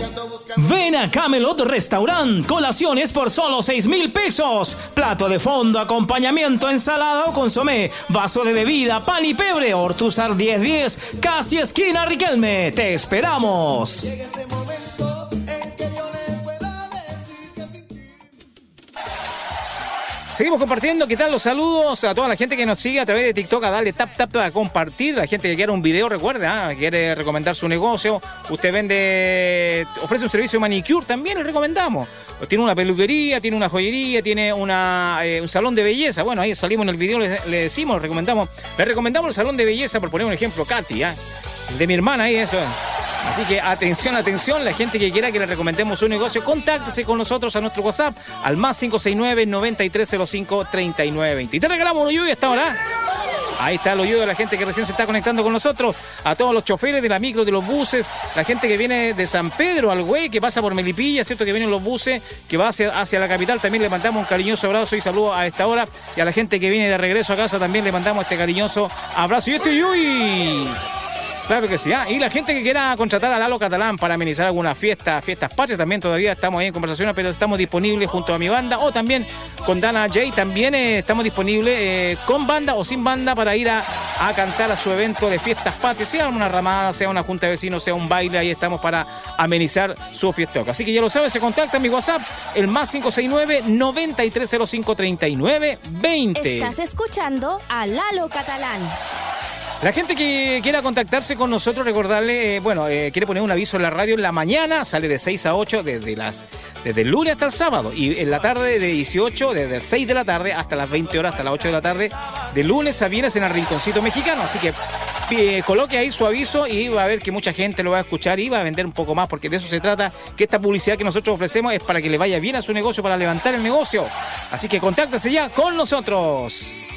Ven a Camelot Restaurant, colaciones por solo 6,000 pesos. Plato de fondo, acompañamiento, ensalada o consomé, vaso de bebida, pan y pebre, Ortúzar 1010, casi esquina Riquelme. ¡Te esperamos! Seguimos compartiendo. ¿Qué tal? Los saludos a toda la gente que nos sigue a través de TikTok, a darle tap a compartir. La gente que quiere un video, recuerde, quiere recomendar su negocio. Usted ofrece un servicio de manicure, también le recomendamos. Tiene una peluquería, tiene una joyería, tiene un salón de belleza. Bueno, ahí salimos en el video, le decimos, le recomendamos el salón de belleza, por poner un ejemplo, Katy, el de mi hermana ahí, eso. Así que atención, la gente que quiera que le recomendemos su negocio, contáctese con nosotros a nuestro WhatsApp al más 569-9305-3920. Y te regalamos un yoyo hasta ahora. Ahí está el yoyo de la gente que recién se está conectando con nosotros, a todos los choferes de la micro, de los buses, la gente que viene de San Pedro al Güey, que pasa por Melipilla, ¿cierto? Que vienen los buses, que va hacia la capital, también le mandamos un cariñoso abrazo y saludo a esta hora. Y a la gente que viene de regreso a casa también le mandamos este cariñoso abrazo. Y yoyo. Claro que sí, y la gente que quiera contratar a Lalo Catalán para amenizar alguna fiestas patrias, también todavía estamos ahí en conversaciones, pero estamos disponibles junto a mi banda, o también con Dana J, también estamos disponibles con banda o sin banda para ir a cantar a su evento de fiestas patrias, sea una ramada, sea una junta de vecinos, sea un baile, ahí estamos para amenizar su fiesta. Así que ya lo sabes, se contacta en mi WhatsApp, el más 569-9305-3920. Estás escuchando a Lalo Catalán. La gente que quiera contactarse con nosotros, recordarle, quiere poner un aviso en la radio en la mañana, sale de 6 a 8, desde el lunes hasta el sábado, y en la tarde de 18, desde 6 de la tarde hasta las 20 horas, hasta las 8 de la tarde, de lunes a viernes en el Rinconcito Mexicano. Así que coloque ahí su aviso y va a ver que mucha gente lo va a escuchar y va a vender un poco más, porque de eso se trata, que esta publicidad que nosotros ofrecemos es para que le vaya bien a su negocio, para levantar el negocio. Así que contáctese ya con nosotros.